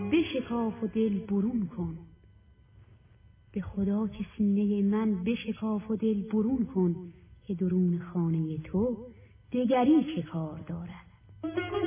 بشکاف و دل برون کن. به خدا که سینه من بشکاف و دل برون کن که درون خانه تو دگری چه کار دارد.